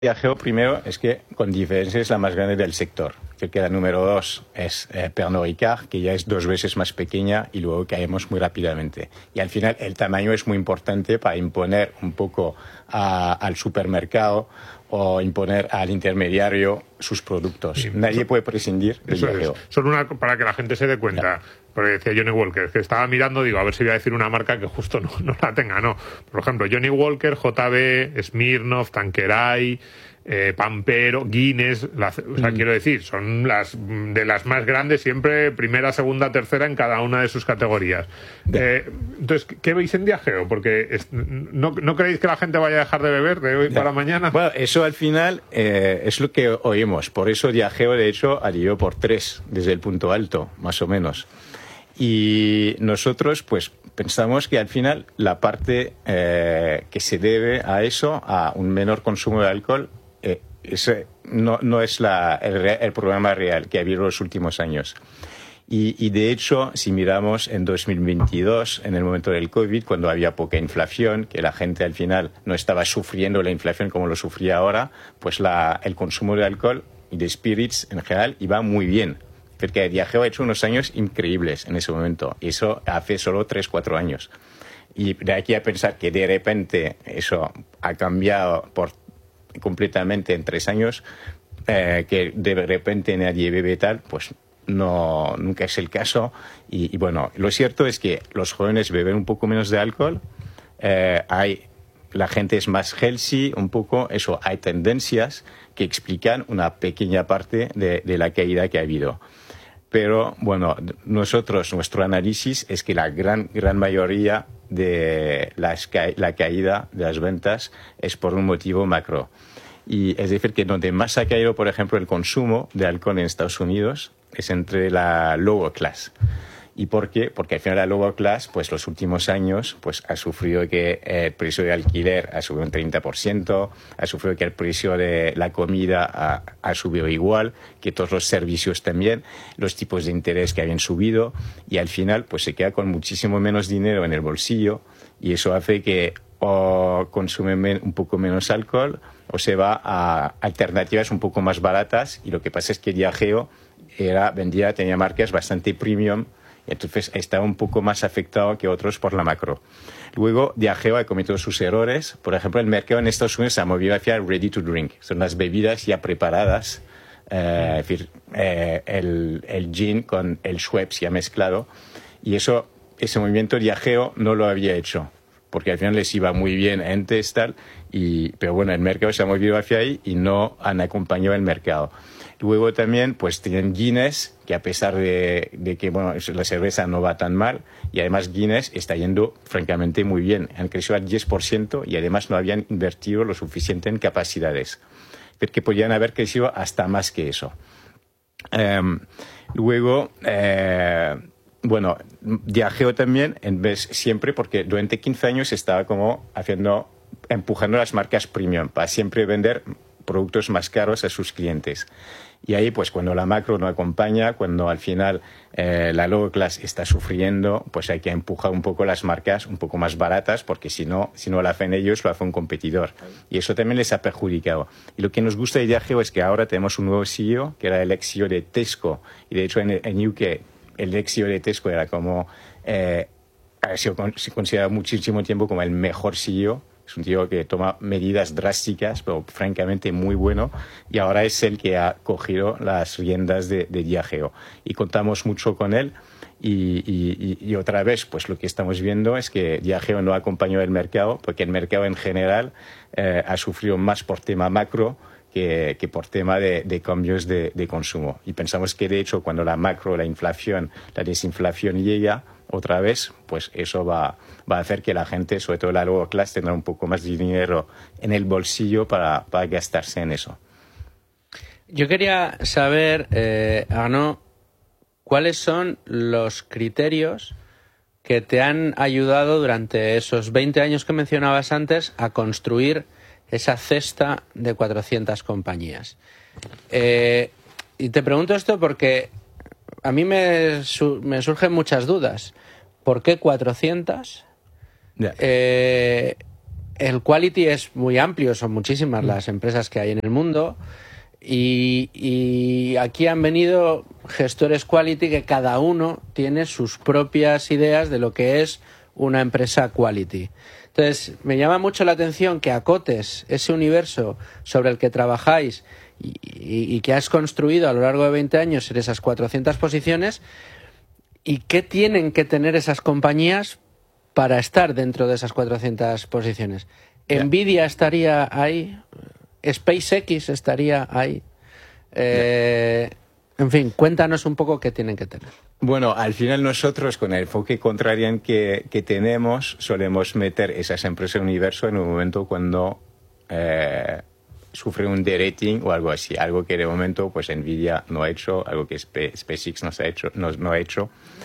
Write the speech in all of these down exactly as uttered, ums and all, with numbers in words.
Diageo, primero, es que con diferencia es la más grande del sector. Creo que la número dos es eh, Pernod Ricard, que ya es dos veces más pequeña y luego caemos muy rápidamente. Y al final el tamaño es muy importante para imponer un poco a, al supermercado o imponer al intermediario sus productos. Sí, Nadie eso, puede prescindir de Diageo. Es. Son una, para que la gente se dé cuenta, ya. Porque decía Johnny Walker, que estaba mirando, digo, a ver si voy a decir una marca que justo no, no la tenga, no. Por ejemplo, Johnny Walker, J B, Smirnoff, Tanqueray, eh, Pampero, Guinness, la, o sea, mm. quiero decir, son las de las más grandes, siempre primera, segunda, tercera en cada una de sus categorías. Eh, entonces, ¿qué veis en Diageo? Porque es, ¿no, ¿no creéis que la gente vaya a dejar de beber de hoy ya. para mañana? Bueno, eso al final eh, es lo que oímos. Por eso Diageo, de hecho, alivió por tres, desde el punto alto, más o menos. Y nosotros, pues, pensamos que al final la parte eh, que se debe a eso, a un menor consumo de alcohol, eh, ese no, no es la, el, el problema real que ha habido en los últimos años. Y, y de hecho, si miramos en dos mil veintidós, en el momento del COVID, cuando había poca inflación, que la gente al final no estaba sufriendo la inflación como lo sufría ahora, pues la, el consumo de alcohol y de spirits en general iba muy bien. Porque Diageo ha hecho unos años increíbles en ese momento. Y eso hace solo tres, cuatro años. Y de aquí a pensar que de repente eso ha cambiado por, completamente en tres años, eh, que de repente nadie bebe tal, pues no, nunca es el caso. Y, y bueno, lo cierto es que los jóvenes beben un poco menos de alcohol. Eh, hay, la gente es más healthy, un poco. Eso, hay tendencias que explican una pequeña parte de, de la caída que ha habido. Pero, bueno, nosotros, nuestro análisis es que la gran, gran mayoría de las ca- la caída de las ventas es por un motivo macro. Y es decir, que donde más ha caído, por ejemplo, el consumo de alcohol en Estados Unidos es entre la lower class. ¿Y por qué? Porque al final la lower class, pues los últimos años, pues ha sufrido que el precio de alquiler ha subido un treinta por ciento, ha sufrido que el precio de la comida ha, ha subido igual, que todos los servicios también, los tipos de interés que habían subido, y al final pues se queda con muchísimo menos dinero en el bolsillo, y eso hace que o consume men- un poco menos alcohol o se va a alternativas un poco más baratas, y lo que pasa es que Diageo era, vendía, tenía marcas bastante premium. Entonces estaba un poco más afectado que otros por la macro. Luego, Diageo ha cometido sus errores. Por ejemplo, el mercado en Estados Unidos se ha movido hacia el ready to drink. Son las bebidas ya preparadas. Eh, es decir, eh, el, el gin con el Schweppes ya mezclado. Y eso, ese movimiento Diageo no lo había hecho, porque al final les iba muy bien antes, tal. Y, pero bueno, el mercado se ha movido hacia ahí y no han acompañado el mercado. Luego también pues tienen Guinness, que a pesar de, de que bueno, la cerveza no va tan mal, y además Guinness está yendo francamente muy bien. Han crecido al diez por ciento y además no habían invertido lo suficiente en capacidades, porque podían haber crecido hasta más que eso. Um, luego, eh, bueno, Diageo también, en vez siempre, porque durante quince años estaba como haciendo, empujando las marcas premium para siempre vender productos más caros a sus clientes. Y ahí, pues cuando la macro no acompaña, cuando al final eh, la lower class está sufriendo, pues hay que empujar un poco las marcas un poco más baratas, porque si no, si no lo hacen ellos, lo hace un competidor. Y eso también les ha perjudicado. Y lo que nos gusta de Diageo es que ahora tenemos un nuevo C E O, que era el ex C E O de Tesco. Y de hecho en, en U K, el ex C E O de Tesco era como, eh, ha sido se considera muchísimo tiempo como el mejor C E O. Es un tío que toma medidas drásticas, pero francamente muy bueno, y ahora es el que ha cogido las riendas de, de Diageo. Y contamos mucho con él, y, y, y otra vez, pues lo que estamos viendo es que Diageo no acompañó el mercado, porque el mercado en general eh, ha sufrido más por tema macro que, que por tema de, de cambios de, de consumo. Y pensamos que, de hecho, cuando la macro, la inflación, la desinflación llega otra vez, pues eso va, va a hacer que la gente, sobre todo la lower class, tendrá un poco más de dinero en el bolsillo para, para gastarse en eso. Yo quería saber, eh, Arnaud, ¿cuáles son los criterios que te han ayudado durante esos veinte años que mencionabas antes a construir esa cesta de cuatrocientas compañías? Eh, y te pregunto esto porque a mí me, su, me surgen muchas dudas. ¿Por qué cuatrocientas? Yeah. Eh, el quality es muy amplio, son muchísimas las empresas que hay en el mundo y, y aquí han venido gestores quality que cada uno tiene sus propias ideas de lo que es una empresa quality. Entonces, me llama mucho la atención que acotes ese universo sobre el que trabajáis y, y, y que has construido a lo largo de veinte años en esas cuatrocientas posiciones. ¿Y qué tienen que tener esas compañías para estar dentro de esas cuatrocientas posiciones? Yeah. Nvidia estaría ahí, SpaceX estaría ahí. Eh, yeah. En fin, cuéntanos un poco qué tienen que tener. Bueno, al final nosotros, con el enfoque contrarian que, que tenemos, solemos meter esas empresas en el universo en un momento cuando eh, sufre un derating o algo así. Algo que de momento pues Nvidia no ha hecho, algo que Spe- SpaceX no ha hecho. No, no ha hecho.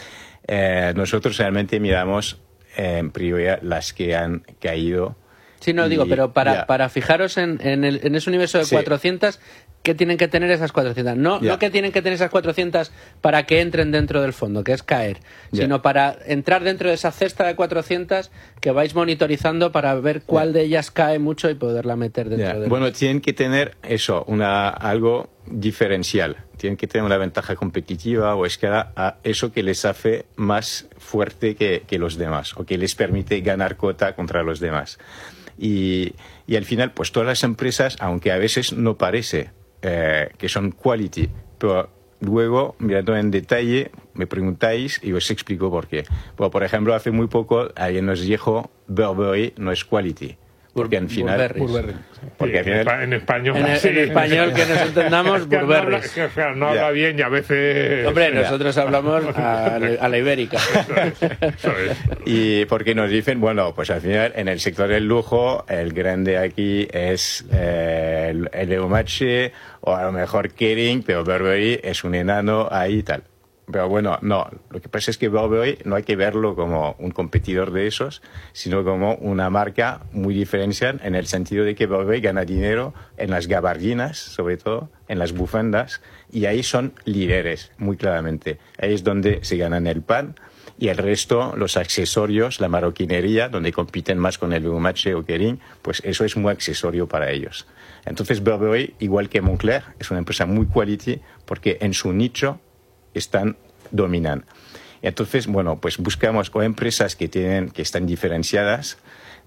Eh, nosotros realmente miramos eh, en prioridad las que han caído. Sí, no, y, digo, pero para, yeah. para fijaros en, en, el, en ese universo de sí. cuatrocientas... ¿Qué tienen que tener esas cuatrocientas? No, yeah. no que tienen que tener esas cuatrocientas para que entren dentro del fondo, que es caer, yeah. sino para entrar dentro de esa cesta de cuatrocientas que vais monitorizando para ver cuál yeah. de ellas cae mucho y poderla meter dentro yeah. del... Bueno, tienen que tener eso, una, algo diferencial. Tienen que tener una ventaja competitiva o escala a eso que les hace más fuerte que, que los demás o que les permite ganar cuota contra los demás. Y, y al final, pues todas las empresas, aunque a veces no parece Eh, que son quality, pero luego, mirando en detalle, me preguntáis y os explico por qué. Bueno, por ejemplo, hace muy poco alguien nos dijo Burberry no es quality. Porque al final... Burberry. Porque sí, al final en español... En, sí. en español, que nos entendamos, es que Burberry. No habla, es que no habla yeah. bien y a veces... Hombre, nosotros hablamos a, a la ibérica. Eso es, eso es. Y porque nos dicen, bueno, pues al final en el sector del lujo, el grande aquí es eh, el, el Eumache o a lo mejor Kering, pero Burberry es un enano ahí y tal. Pero bueno, no, lo que pasa es que Burberry no hay que verlo como un competidor de esos, sino como una marca muy diferencial en el sentido de que Burberry gana dinero en las gabardinas, sobre todo, en las bufandas, y ahí son líderes, muy claramente. Ahí es donde se ganan el pan, y el resto, los accesorios, la marroquinería, donde compiten más con el Eumache o Kering, pues eso es muy accesorio para ellos. Entonces Burberry, igual que Moncler, es una empresa muy quality, porque en su nicho están dominan. Entonces, bueno, pues buscamos o empresas que tienen, que están diferenciadas,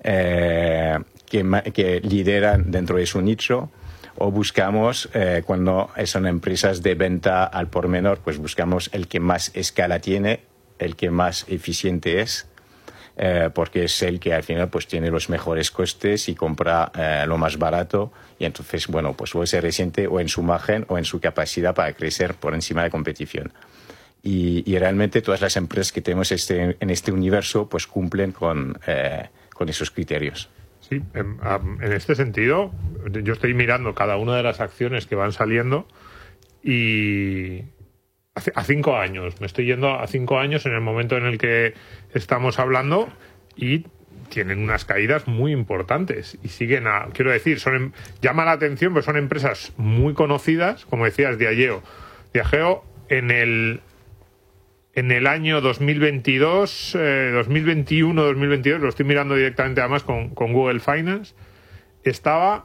eh, que, que lideran dentro de su nicho, o buscamos eh, cuando son empresas de venta al por menor, pues buscamos el que más escala tiene, el que más eficiente es, eh, porque es el que al final pues tiene los mejores costes y compra eh, lo más barato, y entonces, bueno, pues puede ser reciente o en su margen o en su capacidad para crecer por encima de la competición. Y, y realmente todas las empresas que tenemos este, en este universo pues cumplen con, eh, con esos criterios. Sí, en, en este sentido, yo estoy mirando cada una de las acciones que van saliendo y a cinco años, me estoy yendo a cinco años en el momento en el que estamos hablando y tienen unas caídas muy importantes y siguen a, quiero decir, son llama la atención porque son empresas muy conocidas, como decías, Diageo. Diageo en el en el año dos mil veintidós, eh, dos mil veintiuno, dos mil veintidós, lo estoy mirando directamente además con, con Google Finance, estaba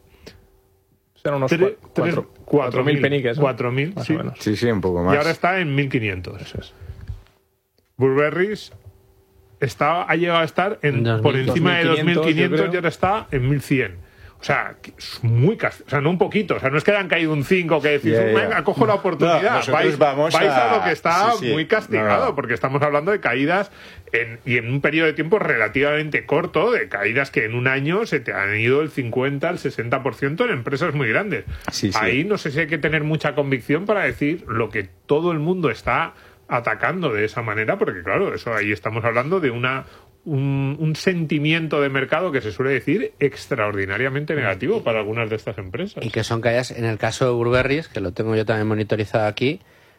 eran unos cuatro mil peniques, ¿no? cuatro mil, sí. Sí, sí, un poco más. Y ahora está en mil quinientos. Eso es. Burberry's está, ha llegado a estar en, por encima de dos mil quinientos y ahora está en mil cien. O sea, es muy castigado. O sea, no un poquito. O sea, no es que hayan caído un cinco que decís, yeah, yeah. venga, cojo la oportunidad. No, vais, vamos vais a... a lo que está sí, sí. muy castigado, no, no. porque estamos hablando de caídas en, y en un periodo de tiempo relativamente corto, de caídas que en un año se te han ido el cincuenta, el sesenta por ciento en empresas muy grandes. Sí, sí. Ahí no sé si hay que tener mucha convicción para decir lo que todo el mundo está atacando de esa manera, porque claro, eso ahí estamos hablando de una... Un, un sentimiento de mercado que se suele decir extraordinariamente negativo para algunas de estas empresas. Y que son caídas, en el caso de Burberry, que lo tengo yo también monitorizado aquí,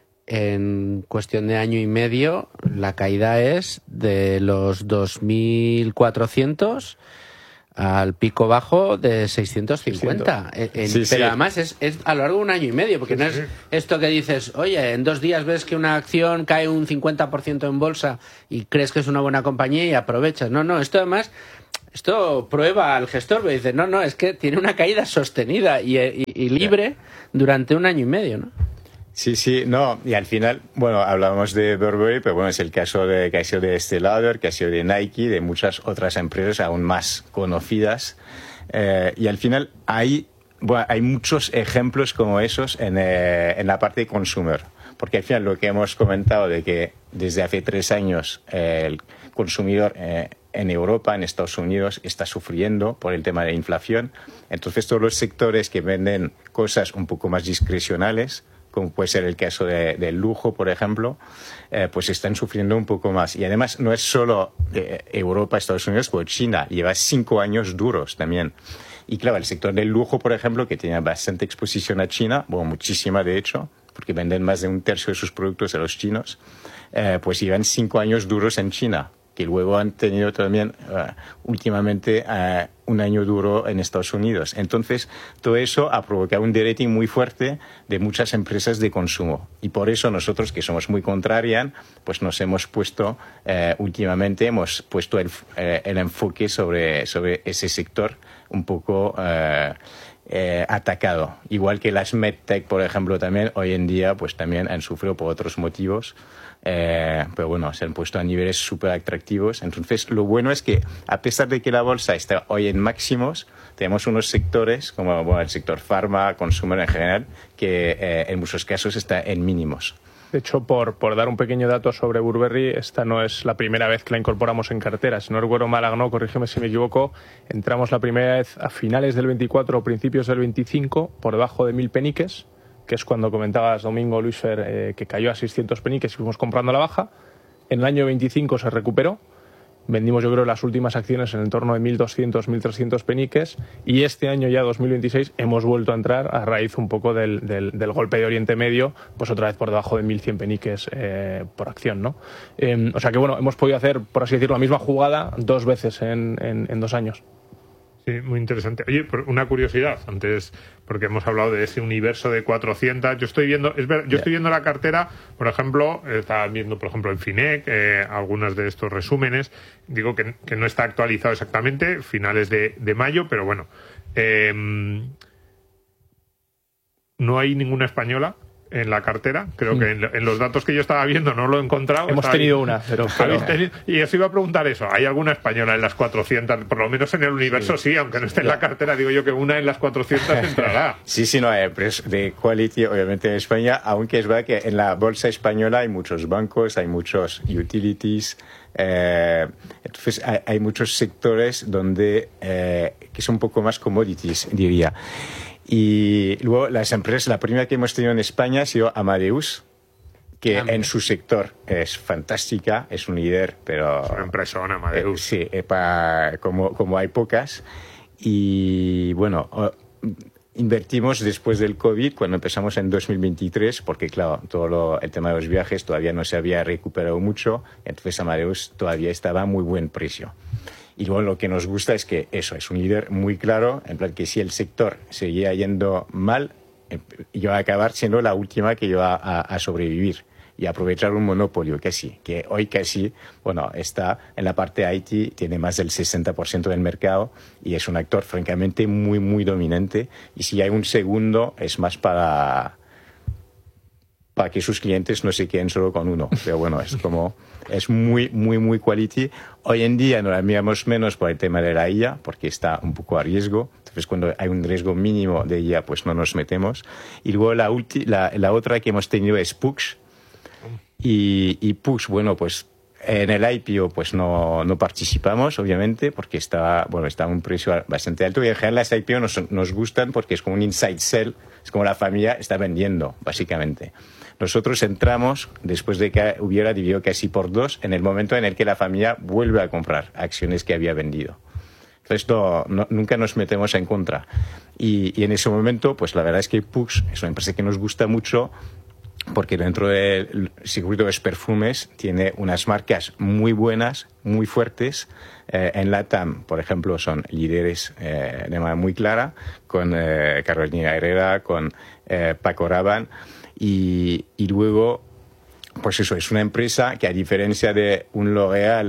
en cuestión de año y medio, la caída es de los dos mil cuatrocientos al pico bajo de seiscientos cincuenta. En, en, sí, pero sí. además es, es a lo largo de un año y medio, porque sí, no es sí. esto que dices, oye, en dos días ves que una acción cae un cincuenta por ciento en bolsa y crees que es una buena compañía y aprovechas. No, no, esto además Esto prueba al gestor, me dice, no, no, es que tiene una caída sostenida y, y, y libre durante un año y medio, ¿no? Sí, sí, no, y al final, bueno, hablábamos de Burberry, pero bueno, es el caso de, que ha sido de Estée Lauder, que ha sido de Nike, de muchas otras empresas aún más conocidas, eh, y al final hay, bueno, hay muchos ejemplos como esos en, eh, en la parte de consumer, porque al final lo que hemos comentado de que desde hace tres años eh, el consumidor eh, en Europa, en Estados Unidos, está sufriendo por el tema de inflación, entonces todos los sectores que venden cosas un poco más discrecionales, como puede ser el caso de, del lujo, por ejemplo, eh, pues están sufriendo un poco más. Y además no es solo eh, Europa, Estados Unidos, pero China lleva cinco años duros también. Y claro, el sector del lujo, por ejemplo, que tenía bastante exposición a China, bueno, muchísima de hecho, porque venden más de un tercio de sus productos a los chinos, eh, pues llevan cinco años duros en China, que luego han tenido también uh, últimamente uh, un año duro en Estados Unidos. Entonces, todo eso ha provocado un de-rating muy fuerte de muchas empresas de consumo. Y por eso nosotros, que somos muy contrarian, pues nos hemos puesto, uh, últimamente, hemos puesto el, uh, el enfoque sobre, sobre ese sector un poco uh, eh, atacado. Igual que las MedTech, por ejemplo, también, hoy en día, pues también han sufrido por otros motivos. Eh, pero bueno, se han puesto a niveles súper atractivos. Entonces, lo bueno es que, a pesar de que la bolsa está hoy en máximos, tenemos unos sectores, como bueno, el sector farma, consumer en general, que eh, en muchos casos está en mínimos. De hecho, por, por dar un pequeño dato sobre Burberry, esta no es la primera vez que la incorporamos en cartera. Si no recuerdo mal, Agno, corrígeme si me equivoco, entramos la primera vez a finales del veinticuatro o principios del veinticinco por debajo de mil peniques, que es cuando comentabas, Domingo, Luis Fer, eh, que cayó a seiscientos peniques y fuimos comprando a la baja. En el año veinticinco se recuperó. Vendimos, yo creo, las últimas acciones en el entorno de mil doscientos, mil trescientos peniques. Y este año, ya dos mil veintiséis, hemos vuelto a entrar a raíz un poco del, del, del golpe de Oriente Medio, pues otra vez por debajo de mil cien peniques eh, por acción, ¿no? Eh, o sea que, bueno, hemos podido hacer, por así decirlo, la misma jugada dos veces en, en, en dos años. Sí, muy interesante. Oye, una curiosidad, antes, porque hemos hablado de ese universo de cuatrocientas. Yo estoy viendo, es ver, yo estoy viendo la cartera, por ejemplo, estaba viendo, por ejemplo, en Finec, eh, algunos de estos resúmenes. Digo que, que no está actualizado exactamente, finales de, de mayo, pero bueno. Eh, no hay ninguna española en la cartera, creo que en, en los datos que yo estaba viendo no lo he encontrado. Hemos tenido una, pero... pero... Tenido, y os iba a preguntar eso, ¿hay alguna española en las cuatrocientas? Por lo menos en el universo sí, sí, aunque no esté en la cartera, digo yo que una en las cuatrocientas entrará. Sí, sí, no, hay empresas de quality, obviamente en España, aunque es verdad que en la bolsa española hay muchos bancos, hay muchos utilities, eh, entonces hay, hay muchos sectores donde eh, que son un poco más commodities, diría. Y luego las empresas, la primera que hemos tenido en España ha sido Amadeus, que ah, en su sector es fantástica, es un líder, pero... Es una empresona, Amadeus. Eh, sí, eh, pa, como, como hay pocas. Y bueno, oh, invertimos después del COVID, cuando empezamos en dos mil veintitrés, porque claro, todo lo, el tema de los viajes todavía no se había recuperado mucho, entonces Amadeus todavía estaba a muy buen precio. Y luego lo que nos gusta es que eso, es un líder muy claro, en plan que si el sector seguía yendo mal, iba a acabar siendo la última que iba a, a sobrevivir y aprovechar un monopolio casi, que hoy casi, bueno, está en la parte I T, tiene más del sesenta por ciento del mercado y es un actor francamente muy, muy dominante. Y si hay un segundo, es más para... para que sus clientes no se queden solo con uno. Pero bueno, es como... es muy, muy, muy quality. Hoy en día nos la miramos menos por el tema de la I A, porque está un poco a riesgo. Entonces, cuando hay un riesgo mínimo de I A, pues no nos metemos. Y luego la, ulti, la, la otra que hemos tenido es Puig. Y, y Puig, bueno, pues en el I P O pues no, no participamos, obviamente, porque está, bueno, está a un precio bastante alto. Y en general las I P O nos, nos gustan porque es como un inside sell, es como la familia está vendiendo, básicamente. Nosotros entramos después de que hubiera dividido casi por dos en el momento en el que la familia vuelve a comprar acciones que había vendido. Entonces no, no, nunca nos metemos en contra. Y, y en ese momento, pues la verdad es que Puig es una empresa que nos gusta mucho porque dentro del circuito de los perfumes tiene unas marcas muy buenas, muy fuertes. Eh, en LATAM, por ejemplo, son líderes eh, de manera muy clara, con eh, Carolina Herrera, con eh, Paco Rabanne. Y, y luego, pues eso, es una empresa que a diferencia de un L'Oréal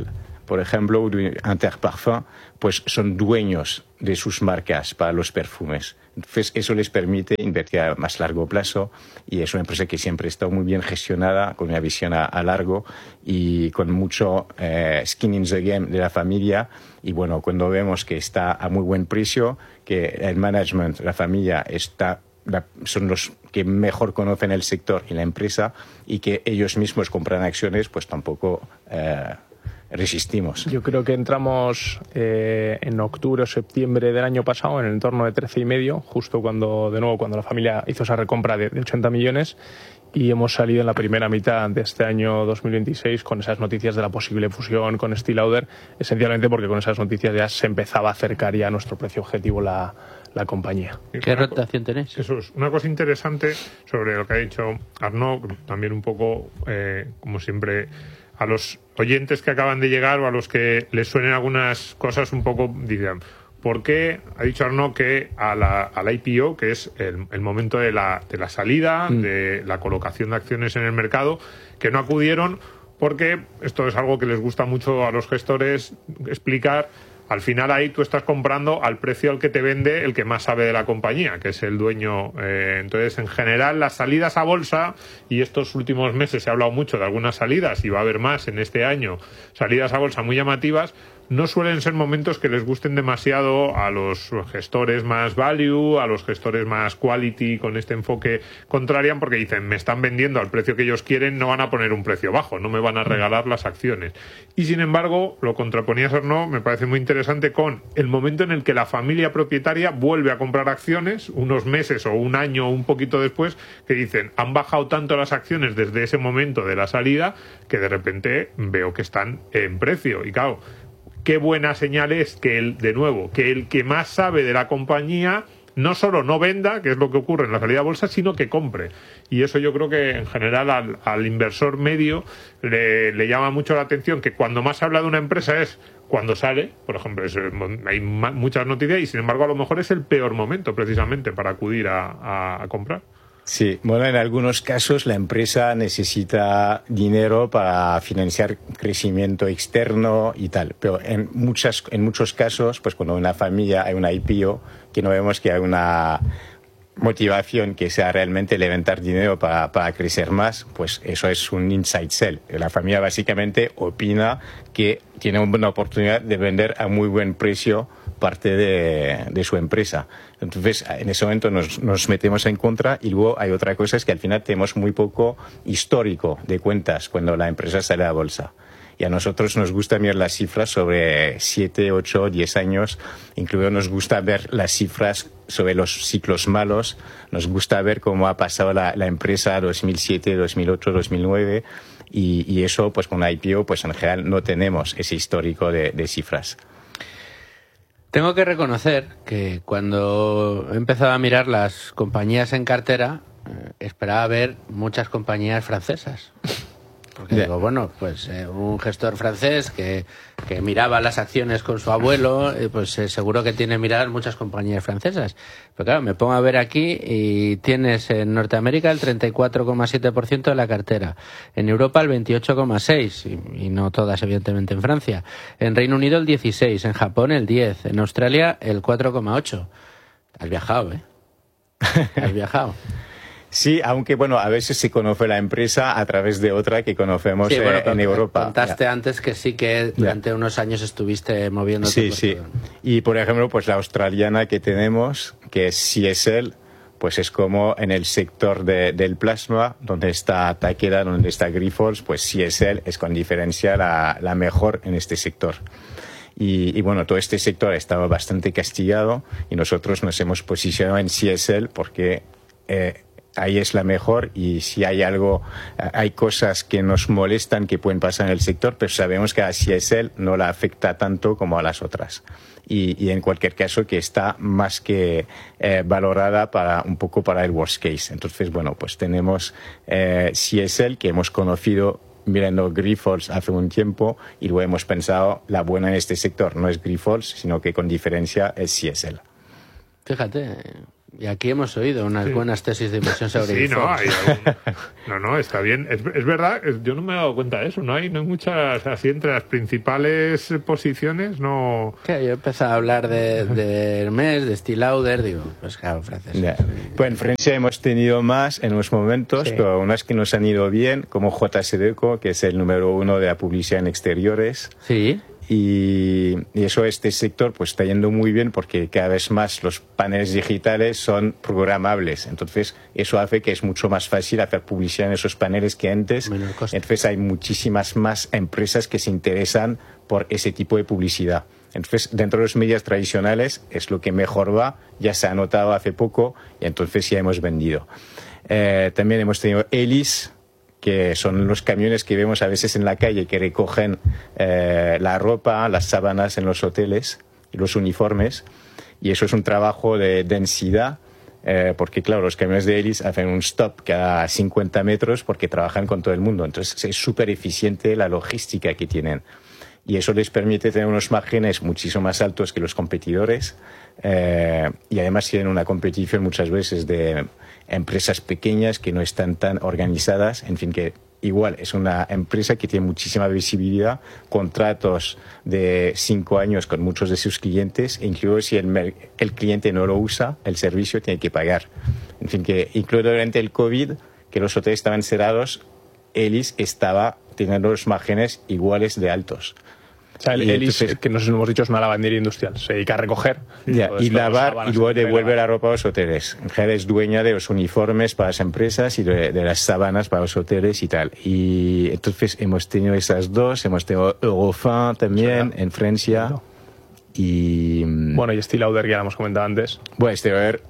por ejemplo, Interparfums, pues son dueños de sus marcas para los perfumes. Entonces, eso les permite invertir a más largo plazo y es una empresa que siempre está muy bien gestionada, con una visión a, a largo y con mucho eh, skin in the game de la familia. Y bueno, cuando vemos que está a muy buen precio, que el management, la familia, está, son los que mejor conocen el sector y la empresa y que ellos mismos compran acciones, pues tampoco... Eh, resistimos. Yo creo que entramos eh, en octubre o septiembre del año pasado en el entorno de trece y medio, justo cuando de nuevo cuando la familia hizo esa recompra de, de ochenta millones y hemos salido en la primera mitad de este año dos mil veintiséis con esas noticias de la posible fusión con Estée Lauder, esencialmente porque con esas noticias ya se empezaba a acercar ya a nuestro precio objetivo la, la compañía. ¿Qué rotación tenéis? Eso es una cosa interesante sobre lo que ha dicho Arnaud, también un poco, eh, como siempre, a los oyentes que acaban de llegar o a los que les suenen algunas cosas un poco, digan, ¿por qué ha dicho Arnaud que a la, al I P O, que es el, el momento de la, de la salida, mm. de la colocación de acciones en el mercado, que no acudieron? Porque esto es algo que les gusta mucho a los gestores explicar. Al final ahí tú estás comprando al precio al que te vende el que más sabe de la compañía, que es el dueño. Eh, entonces, en general, las salidas a bolsa, y estos últimos meses se ha hablado mucho de algunas salidas, y va a haber más en este año, salidas a bolsa muy llamativas, no suelen ser momentos que les gusten demasiado a los gestores más value, a los gestores más quality, con este enfoque contrarian, porque dicen, me están vendiendo al precio que ellos quieren, no van a poner un precio bajo, no me van a regalar las acciones. Y sin embargo, lo contraponías o no, me parece muy interesante con el momento en el que la familia propietaria vuelve a comprar acciones, unos meses o un año o un poquito después, que dicen, han bajado tanto las acciones desde ese momento de la salida, que de repente veo que están en precio. Y claro, qué buena señal es que el, de nuevo, que el que más sabe de la compañía no solo no venda, que es lo que ocurre en la salida a bolsa, sino que compre. Y eso yo creo que en general al, al inversor medio le, le llama mucho la atención, que cuando más se habla de una empresa es cuando sale, por ejemplo, es, hay ma- muchas noticias y sin embargo a lo mejor es el peor momento precisamente para acudir a, a, a comprar. Sí, bueno, en algunos casos la empresa necesita dinero para financiar crecimiento externo y tal, pero en muchas, en muchos casos, pues cuando una familia hay una I P O, que no vemos que hay una motivación que sea realmente levantar dinero para, para crecer más, pues eso es un inside sell. La familia básicamente opina que tiene una oportunidad de vender a muy buen precio parte de, de su empresa. Entonces, en ese momento nos, nos metemos en contra y luego hay otra cosa, es que al final tenemos muy poco histórico de cuentas cuando la empresa sale a bolsa. Y a nosotros nos gusta mirar las cifras sobre siete, ocho, diez años. Incluso nos gusta ver las cifras sobre los ciclos malos. Nos gusta ver cómo ha pasado la, la empresa dos mil siete, dos mil ocho, dos mil nueve. Y, y eso, pues con I P O, pues en general no tenemos ese histórico de, de cifras. Tengo que reconocer que cuando he empezado a mirar las compañías en cartera, eh, esperaba ver muchas compañías francesas. Porque yeah. digo, bueno, pues eh, un gestor francés que, que miraba las acciones con su abuelo, eh, pues eh, seguro que tiene miradas muchas compañías francesas. Pero claro, me pongo a ver aquí y tienes en Norteamérica el treinta y cuatro coma siete por ciento de la cartera, en Europa el veintiocho coma seis por ciento, y, y no todas evidentemente en Francia, en Reino Unido el dieciséis por ciento, en Japón el diez por ciento, en Australia el cuatro coma ocho por ciento. Has viajado, ¿eh? Has viajado. Sí, aunque bueno, a veces se conoce la empresa a través de otra que conocemos sí, bueno, eh, en Europa. Contaste yeah. antes que sí que durante yeah. unos años estuviste moviéndote. Sí, sí. Y por ejemplo, pues la australiana que tenemos, que es C S L, pues es como en el sector de, del plasma, donde está Takeda, donde está Grifols, pues C S L es con diferencia la, la mejor en este sector. Y, y bueno, todo este sector ha estado bastante castigado y nosotros nos hemos posicionado en C S L porque eh, ahí es la mejor y si hay algo, hay cosas que nos molestan que pueden pasar en el sector, pero sabemos que a C S L no la afecta tanto como a las otras. Y, y en cualquier caso que está más que eh, valorada para un poco para el worst case. Entonces, bueno, pues tenemos eh, C S L que hemos conocido mirando Grifols hace un tiempo y luego hemos pensado la buena en este sector no es Grifols, sino que con diferencia es C S L. Fíjate, Y aquí hemos oído unas Sí. buenas tesis de inversión sobre Sí, no, Fox. hay algún- no, no, está bien. Es, es verdad, es- yo no me he dado cuenta de eso. No hay, no hay muchas, así entre las principales posiciones, no. Que yo he empezado a hablar de, de Hermès, de Estée Lauder, digo, pues claro, francés. Ya. Pues en Francia hemos tenido más en unos momentos, Sí. pero unas que nos han ido bien, como J C Deco, que es el número uno de la publicidad en exteriores. Sí, Y, y eso, este sector, pues está yendo muy bien porque cada vez más los paneles digitales son programables. Entonces, eso hace que es mucho más fácil hacer publicidad en esos paneles que antes. Menor coste. Entonces, hay muchísimas más empresas que se interesan por ese tipo de publicidad. Entonces, dentro de los medios tradicionales es lo que mejor va. Ya se ha notado hace poco y entonces ya hemos vendido. Eh, también hemos tenido Elis, que son los camiones que vemos a veces en la calle que recogen eh, la ropa, las sábanas en los hoteles y los uniformes. Y eso es un trabajo de densidad, eh, porque claro, los camiones de Elis hacen un stop cada cincuenta metros porque trabajan con todo el mundo. Entonces es súper eficiente la logística que tienen. Y eso les permite tener unos márgenes muchísimo más altos que los competidores. Eh, y además tienen una competición muchas veces de empresas pequeñas que no están tan organizadas. En fin, que igual es una empresa que tiene muchísima visibilidad, contratos de cinco años con muchos de sus clientes, e incluso si el, mer- el cliente no lo usa, el servicio tiene que pagar. En fin, que incluso durante el COVID, que los hoteles estaban cerrados, Elis estaba teniendo los márgenes iguales de altos. O sea, el Y Elis, entonces- que no sé si hemos dicho, es una lavandería industrial. Se dedica a recoger. Ya, todo y esto, lavar sábanas, y luego entrega. devuelve la ropa a los hoteles. En general es dueña de los uniformes para las empresas y de, de las sábanas para los hoteles y tal. Y entonces hemos tenido esas dos, hemos tenido Eurofin también en Francia. Y Bueno, y Estée Lauder, ya lo hemos comentado antes. bueno, este a ver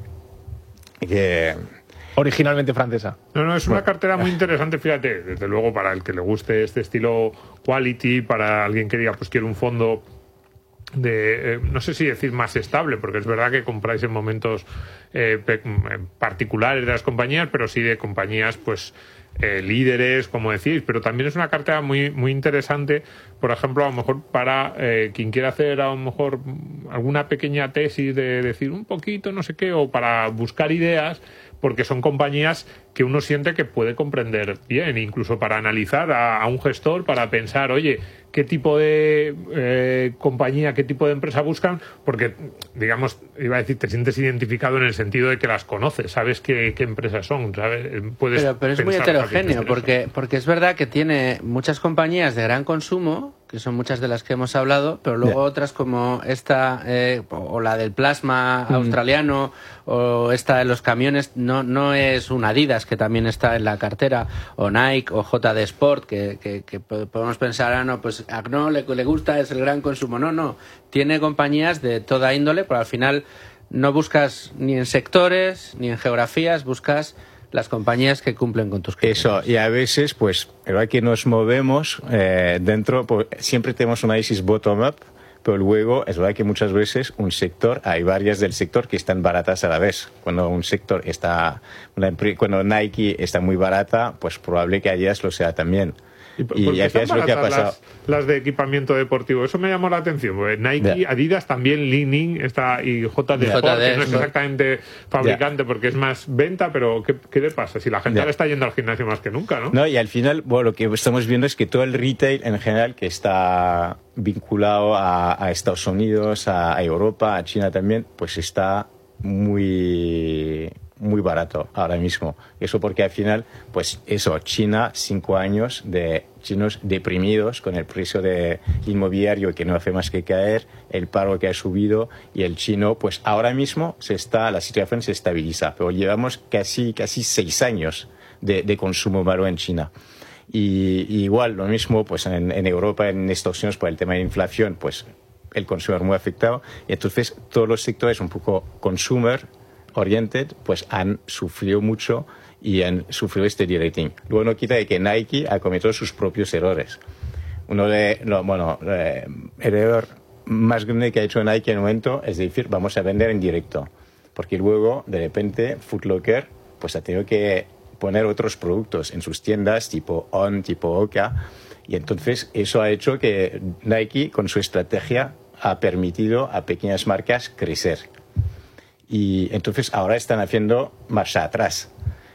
que Originalmente francesa. No, no, es una cartera muy interesante, fíjate, desde luego para el que le guste este estilo quality, para alguien que diga, pues quiero un fondo de, eh, no sé si decir más estable, porque es verdad que compráis en momentos eh, pe- particulares de las compañías, pero sí de compañías, pues, eh, líderes, como decís, pero también es una cartera muy, muy interesante, por ejemplo, a lo mejor para eh, quien quiera hacer a lo mejor alguna pequeña tesis de decir un poquito, no sé qué, o para buscar ideas, porque son compañías que uno siente que puede comprender bien, incluso para analizar a, a un gestor, para pensar, oye, qué tipo de eh, compañía, qué tipo de empresa buscan, porque, digamos, iba a decir, te sientes identificado en el sentido de que las conoces, sabes qué, qué empresas son, ¿sabes? Puedes pero, pero es muy pensar heterogéneo, fácilmente en eso. porque, porque es verdad que tiene muchas compañías de gran consumo, que son muchas de las que hemos hablado, pero luego Ya. otras como esta, eh, o la del plasma australiano, o esta de los camiones, no, no es un Adidas, que también está en la cartera, o Nike, o J D Sport, que, que, que podemos pensar, ah, no, pues a Agno le, le gusta, es el gran consumo. No, no, tiene compañías de toda índole, pero al final no buscas ni en sectores, ni en geografías, buscas las compañías que cumplen con tus criterios. eso, y a veces, pues, verdad que nos movemos eh, dentro, pues, siempre tenemos un análisis bottom-up, pero luego es verdad que muchas veces un sector, hay varias del sector que están baratas a la vez. Cuando un sector está, una empre- cuando Nike está muy barata, pues probable que Adidas lo sea también. ¿Y por Y qué al final están es lo que ha baratas pasado. Las, las de equipamiento deportivo? Eso me llamó la atención. Porque Nike, Ya. Adidas, también Li-Ning está, y J D Ya. Sport, J D que no es Sport. exactamente fabricante porque es más venta, pero ¿qué, qué le pasa? Si la gente Ya. ahora está yendo al gimnasio más que nunca, ¿no? No, y al final, bueno, lo que estamos viendo es que todo el retail en general, que está vinculado a, a Estados Unidos, a, a Europa, a China también, pues está muy muy barato ahora mismo. Eso porque al final, pues eso, China, cinco años de chinos deprimidos con el precio de inmobiliario que no hace más que caer, el paro que ha subido, y el chino, pues ahora mismo se está, la situación se estabiliza, pero llevamos casi, casi seis años de, de consumo malo en China. Y, y igual, lo mismo, pues en, en Europa, en Estados Unidos, por el tema de inflación, pues el consumidor muy afectado, y entonces todos los sectores un poco consumer oriented, pues han sufrido mucho y han sufrido este de-rating. Luego no quita de que Nike ha cometido sus propios errores. Uno de, no, bueno, eh, el error más grande que ha hecho Nike en el momento es decir, vamos a vender en directo. Porque luego, de repente, Foot Locker, pues ha tenido que poner otros productos en sus tiendas, tipo On, tipo Oka, y entonces eso ha hecho que Nike, con su estrategia, ha permitido a pequeñas marcas crecer. y entonces ahora están haciendo marcha atrás.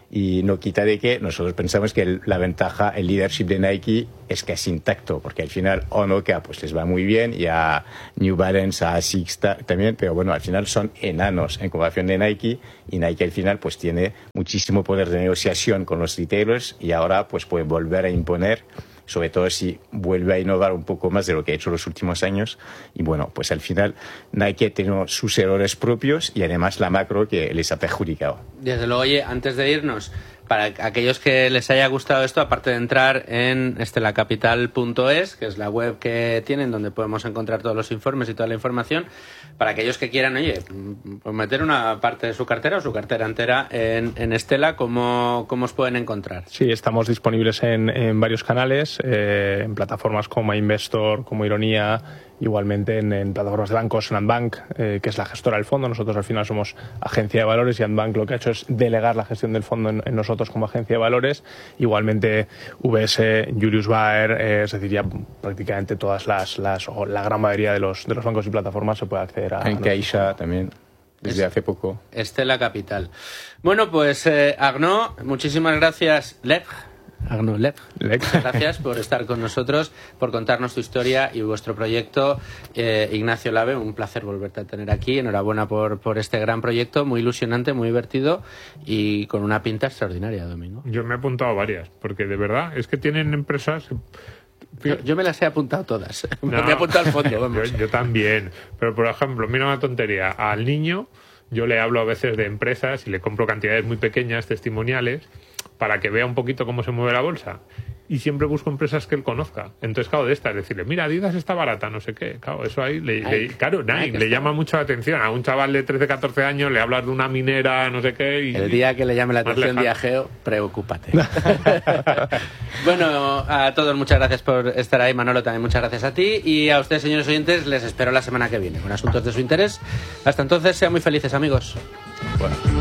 Y no quita de que nosotros pensamos que el, la ventaja, el leadership de Nike es casi intacto, porque al final Onoka pues les va muy bien, y a New Balance, a Asics también, pero bueno, al final son enanos en comparación de Nike, y Nike al final pues tiene muchísimo poder de negociación con los retailers, y ahora pues puede volver a imponer, sobre todo si vuelve a innovar un poco más de lo que ha hecho los últimos años. Y bueno, pues al final Nike tiene sus errores propios y además la macro que les ha perjudicado. Desde luego, oye, antes de irnos, para aquellos que les haya gustado esto, aparte de entrar en estelacapital punto es, que es la web que tienen, donde podemos encontrar todos los informes y toda la información, para aquellos que quieran, oye, pues meter una parte de su cartera o su cartera entera en, en Estela, ¿cómo, ¿cómo os pueden encontrar? Sí, estamos disponibles en, en varios canales, eh, en plataformas como Investor, como Ironía, igualmente en, en plataformas de bancos, en Andbank, eh, que es la gestora del fondo. Nosotros al final somos agencia de valores, y Andbank lo que ha hecho es delegar la gestión del fondo en, en nosotros como agencia de valores. Igualmente V S, Julius Baer, eh, es decir, ya prácticamente todas las, las o la gran mayoría de los, de los bancos y plataformas se puede acceder a... En Caixa también, desde es, hace poco. Estela Capital. Bueno, pues eh, Arnaud, muchísimas gracias. Lep. Arnaud Lep. Muchas gracias por estar con nosotros, por contarnos tu historia y vuestro proyecto. Eh, Ignacio Lave, un placer volverte a tener aquí. Enhorabuena por, por este gran proyecto, muy ilusionante, muy divertido y con una pinta extraordinaria, Domingo. Yo me he apuntado a varias, porque de verdad es que tienen empresas... Yo, yo me las he apuntado todas. No, me he apuntado al fondo, vamos. Yo, yo también. Pero, por ejemplo, mira una tontería. Al niño yo le hablo a veces de empresas y le compro cantidades muy pequeñas, testimoniales, para que vea un poquito cómo se mueve la bolsa. Y siempre busco empresas que él conozca. Entonces, claro, de estas, decirle, mira, Adidas está barata, no sé qué. Claro, eso ahí, le, Nike. Le, claro, Nike, Nike le llama mucho la atención. A un chaval de trece, catorce años le hablas de una minera, no sé qué. Y, el día que le llame la atención Diageo, preocúpate. Bueno, a todos muchas gracias por estar ahí. Manolo, también muchas gracias a ti. Y a ustedes, señores oyentes, les espero la semana que viene con asuntos de su interés. Hasta entonces, sean muy felices, amigos. Bueno.